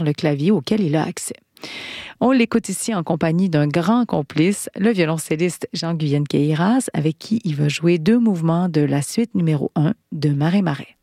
le clavier auquel il a accès. On l'écoute ici en compagnie d'un grand complice, le violoncelliste Jean-Guyenne Queyras, avec qui il va jouer 2 mouvements de la suite numéro 1 de Marais Marais.